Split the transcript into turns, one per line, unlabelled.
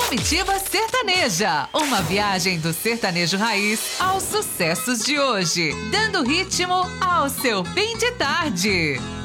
Comitiva Sertaneja, uma viagem do sertanejo raiz aos sucessos de hoje, dando ritmo ao seu fim de tarde.